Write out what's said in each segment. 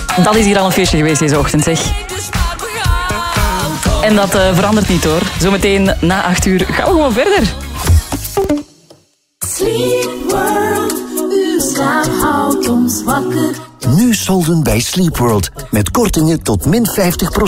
Dat is hier al een feestje geweest deze ochtend, zeg. En dat verandert niet, hoor. Zometeen na 8 uur gaan we gewoon verder. Sleep World, uw slaap houdt ons wakker. Nu solden bij Sleep World met kortingen tot min 50%.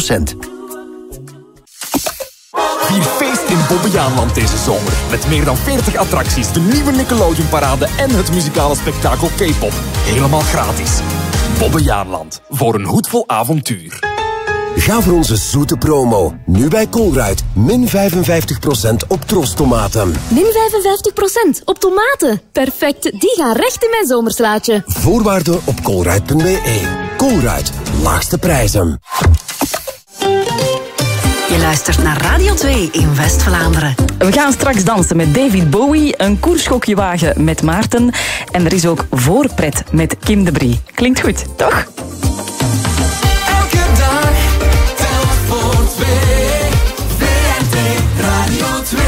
Vier feest in Bobbejaanland deze zomer. Met meer dan 40 attracties, de nieuwe Nickelodeon-parade en het muzikale spektakel K-pop. Helemaal gratis. Bobbejaanland, voor een hoedvol avontuur. Ga voor onze zoete promo. Nu bij Colruyt. Min 55% op troostomaten. Min 55% op tomaten. Perfect, die gaan recht in mijn zomerslaatje. Voorwaarden op colruyt.be. Colruyt, laagste prijzen. Je luistert naar Radio 2 in West-Vlaanderen. We gaan straks dansen met David Bowie, een koerschokje wagen met Maarten. En er is ook voorpret met Kim de Brie. Klinkt goed, toch? Elke dag telt voor 2. VRT Radio 2.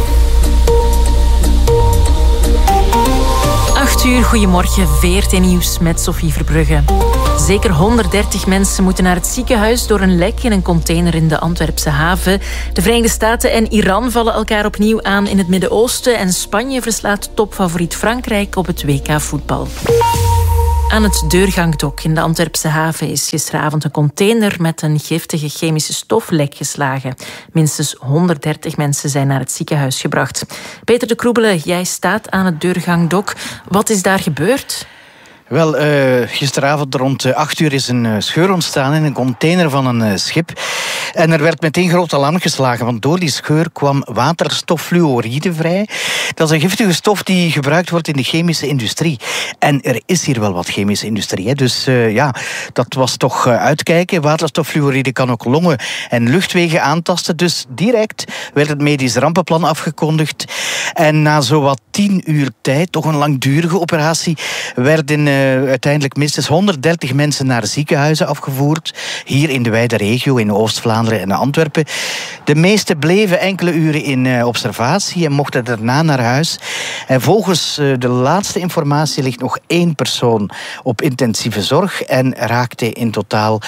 8 uur, goedemorgen, VRT Nieuws met Sophie Verbrugge. Zeker 130 mensen moeten naar het ziekenhuis door een lek in een container in de Antwerpse haven. De Verenigde Staten en Iran vallen elkaar opnieuw aan in het Midden-Oosten en Spanje verslaat topfavoriet Frankrijk op het WK voetbal. Aan het Deurgangdok in de Antwerpse haven is gisteravond een container met een giftige chemische stof lek geslagen. Minstens 130 mensen zijn naar het ziekenhuis gebracht. Peter de Kroebele, jij staat aan het Deurgangdok. Wat is daar gebeurd? Wel, gisteravond rond 8 uur is een scheur ontstaan in een container van een schip. En er werd meteen groot alarm geslagen, want door die scheur kwam waterstoffluoride vrij. Dat is een giftige stof die gebruikt wordt in de chemische industrie. En er is hier wel wat chemische industrie, hè. Dus ja, dat was toch uitkijken. Waterstoffluoride kan ook longen en luchtwegen aantasten. Dus direct werd het medisch rampenplan afgekondigd. En na zowat 10 uur tijd, toch een langdurige operatie, werden uiteindelijk minstens 130 mensen naar ziekenhuizen afgevoerd. Hier in de wijde regio, in Oost-Vlaanderen en Antwerpen. De meeste bleven enkele uren in observatie en mochten daarna naar huis. En volgens de laatste informatie ligt nog 1 persoon op intensieve zorg en raakte in totaal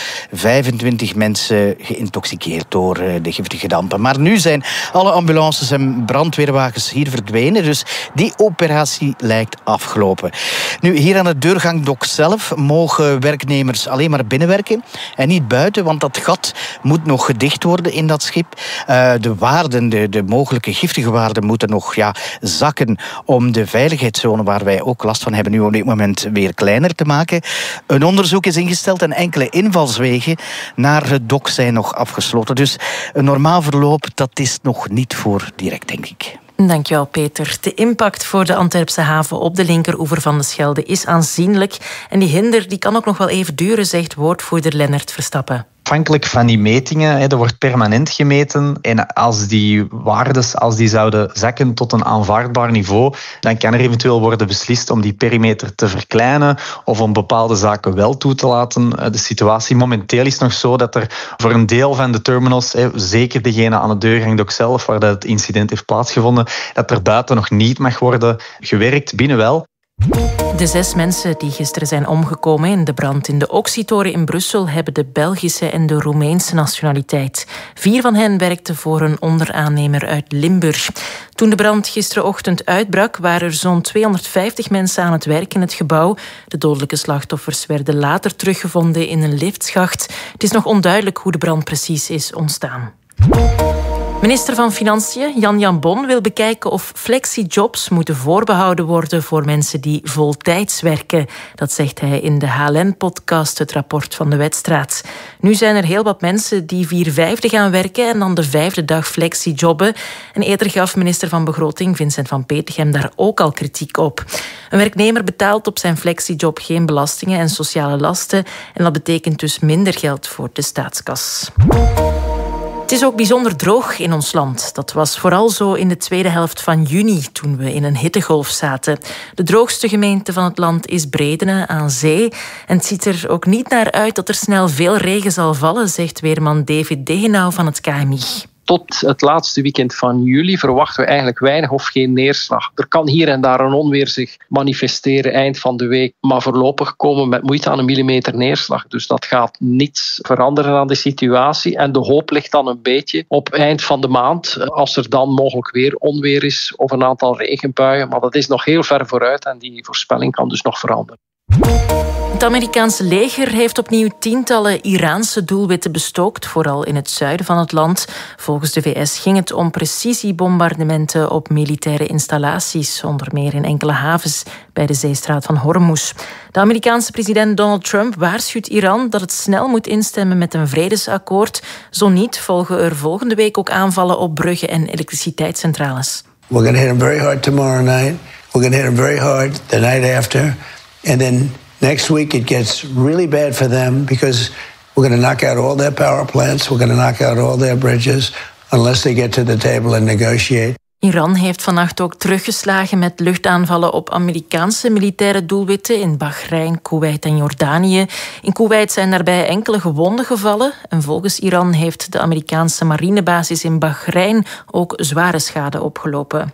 25 mensen geïntoxiceerd door de giftige dampen. Maar nu zijn alle ambulances en brandweerwagens hier verdwenen, dus die operatie lijkt afgelopen. Nu, hier aan het Deurgangdok zelf mogen werknemers alleen maar binnenwerken en niet buiten, want dat gat moet nog gedicht worden in dat schip. De waarden, de mogelijke giftige waarden moeten nog zakken om de veiligheidszone waar wij ook last van hebben nu op dit moment weer kleiner te maken. Een onderzoek is ingesteld en enkele invalswegen naar het dok zijn nog afgesloten. Dus een normaal verloop, dat is nog niet voor direct, denk ik. Dankjewel, Peter. De impact voor de Antwerpse haven op de linkeroever van de Schelde is aanzienlijk. En die hinder die kan ook nog wel even duren, zegt woordvoerder Lennart Verstappen. Afhankelijk van die metingen, er wordt permanent gemeten. En als die waardes zouden zakken tot een aanvaardbaar niveau, dan kan er eventueel worden beslist om die perimeter te verkleinen of om bepaalde zaken wel toe te laten. De situatie momenteel is nog zo dat er voor een deel van de terminals, zeker degene aan het Deurgangdok zelf, waar dat incident heeft plaatsgevonden, dat er buiten nog niet mag worden gewerkt, binnen wel. De 6 mensen die gisteren zijn omgekomen in de brand in de Oxytoren in Brussel hebben de Belgische en de Roemeense nationaliteit. 4 van hen werkten voor een onderaannemer uit Limburg. Toen de brand gisterenochtend uitbrak, waren er zo'n 250 mensen aan het werk in het gebouw. De dodelijke slachtoffers werden later teruggevonden in een liftschacht. Het is nog onduidelijk hoe de brand precies is ontstaan. Minister van Financiën Jan Bon wil bekijken of flexijobs moeten voorbehouden worden voor mensen die voltijds werken. Dat zegt hij in de HLN-podcast, het rapport van de Wetstraat. Nu zijn er heel wat mensen die 4/5 gaan werken en dan de 5e dag flexijobben. En eerder gaf minister van Begroting Vincent van Petegem daar ook al kritiek op. Een werknemer betaalt op zijn flexijob geen belastingen en sociale lasten. En dat betekent dus minder geld voor de staatskas. Het is ook bijzonder droog in ons land. Dat was vooral zo in de tweede helft van juni, toen we in een hittegolf zaten. De droogste gemeente van het land is Bredene aan zee. En het ziet er ook niet naar uit dat er snel veel regen zal vallen, zegt weerman David Degenau van het KMI. tot het laatste weekend van juli verwachten we eigenlijk weinig of geen neerslag. Er kan hier en daar een onweer zich manifesteren eind van de week, maar voorlopig komen we met moeite aan 1 millimeter neerslag. Dus dat gaat niets veranderen aan de situatie. En de hoop ligt dan een beetje op eind van de maand, als er dan mogelijk weer onweer is of een aantal regenbuien. Maar dat is nog heel ver vooruit en die voorspelling kan dus nog veranderen. Het Amerikaanse leger heeft opnieuw tientallen Iraanse doelwitten bestookt, vooral in het zuiden van het land. Volgens de VS ging het om precisiebombardementen op militaire installaties, onder meer in enkele havens bij de zeestraat van Hormuz. De Amerikaanse president Donald Trump waarschuwt Iran dat het snel moet instemmen met een vredesakkoord. Zo niet volgen er volgende week ook aanvallen op bruggen en elektriciteitscentrales. We're going to hit them very hard tomorrow night. We're going to hit them very hard the night after. And then next week it gets really bad for them because we're going to knock out all their power plants. We're going to knock out all their bridges unless they get to the table and negotiate. Iran heeft vannacht ook teruggeslagen met luchtaanvallen op Amerikaanse militaire doelwitten in Bahrein, Koeweit en Jordanië. In Koeweit zijn daarbij enkele gewonden gevallen. En volgens Iran heeft de Amerikaanse marinebasis in Bahrein ook zware schade opgelopen.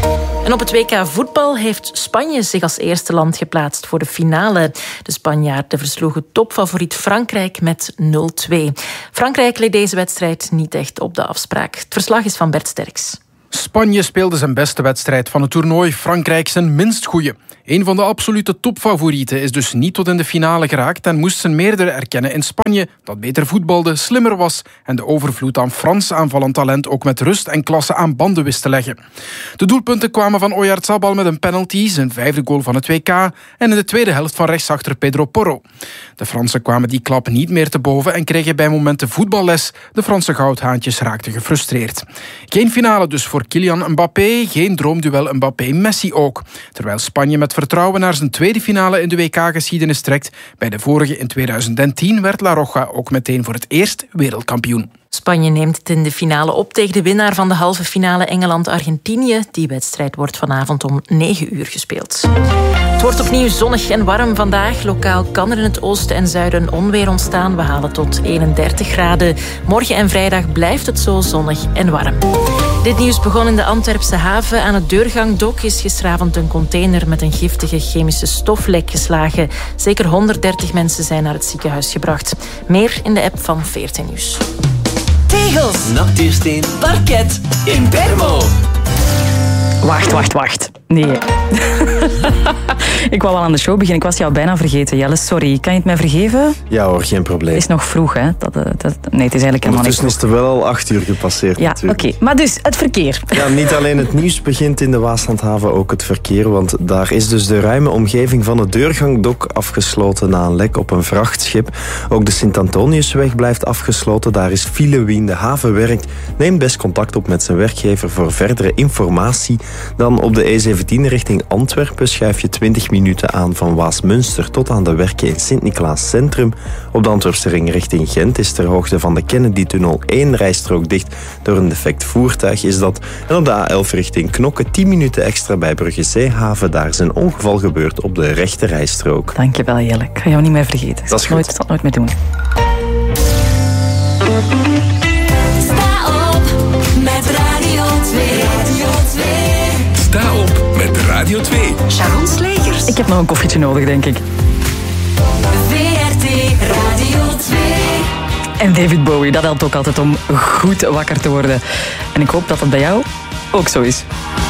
En op het WK voetbal heeft Spanje zich als eerste land geplaatst voor de finale. De Spanjaarden versloegen topfavoriet Frankrijk met 0-2. Frankrijk leed deze wedstrijd niet echt op de afspraak. Het verslag is van Bert Sterks. Spanje speelde zijn beste wedstrijd van het toernooi, Frankrijk zijn minst goeie. Een van de absolute topfavorieten is dus niet tot in de finale geraakt en moest zijn meerdere erkennen in Spanje dat beter voetbalde, slimmer was en de overvloed aan Frans aanvallend talent ook met rust en klasse aan banden wist te leggen. De doelpunten kwamen van Oyarzabal met een penalty, zijn 5e goal van het WK, en in de tweede helft van rechtsachter Pedro Porro. De Fransen kwamen die klap niet meer te boven en kregen bij momenten voetballes. De Franse goudhaantjes raakten gefrustreerd. Geen finale dus voor Kylian Mbappé, geen droomduel Mbappé-Messi ook. Terwijl Spanje met vertrouwen naar zijn tweede finale in de WK-geschiedenis trekt. Bij de vorige in 2010 werd La Roja ook meteen voor het eerst wereldkampioen. Spanje neemt het in de finale op tegen de winnaar van de halve finale Engeland-Argentinië. Die wedstrijd wordt vanavond om 9 uur gespeeld. Het wordt opnieuw zonnig en warm vandaag. Lokaal kan er in het oosten en zuiden onweer ontstaan. We halen tot 31 graden. Morgen en vrijdag blijft het zo zonnig en warm. Dit nieuws begon in de Antwerpse haven. Aan het Deurgangdok is gisteravond een container met een giftige chemische stof lek geslagen. Zeker 130 mensen zijn naar het ziekenhuis gebracht. Meer in de app van VRT Nieuws. Tegels, natuursteen, parket, Impermo. Wacht. Nee. Ik wou wel aan de show beginnen. Ik was jou bijna vergeten, Jelle. Sorry. Kan je het mij vergeven? Ja hoor, geen probleem. Het is nog vroeg, hè? Nee, het is eigenlijk helemaal niet vroeg. Dus is er wel al 8 uur gepasseerd natuurlijk. Oké. Maar dus, het verkeer. Ja, niet alleen het nieuws begint in de Waaslandhaven, ook het verkeer. Want daar is dus de ruime omgeving van het Deurgangdok afgesloten na een lek op een vrachtschip. Ook de Sint-Antoniusweg blijft afgesloten. Daar is file. Wie in de haven werkt, neemt best contact op met zijn werkgever voor verdere informatie. Dan op de E17 richting Antwerpen schuif je 20 minuten aan van Waasmunster tot aan de werken in Sint-Niklaas Centrum. Op de Antwerpse ring richting Gent is ter hoogte van de Kennedy-tunnel 1 rijstrook dicht door een defect voertuig is dat. En op de A11 richting Knokke 10 minuten extra bij Brugge Zeehaven. Daar is een ongeval gebeurd op de rechte rijstrook. Dankjewel, Jelle. Ik ga jou niet meer vergeten. Dat is goed. Ik zal het nooit meer doen. Sta op met Radio 2. Sta op met Radio 2. Sharon Slegers. Ik heb nog een koffietje nodig, denk ik. VRT Radio 2. En David Bowie, dat helpt ook altijd om goed wakker te worden. En ik hoop dat dat bij jou ook zo is.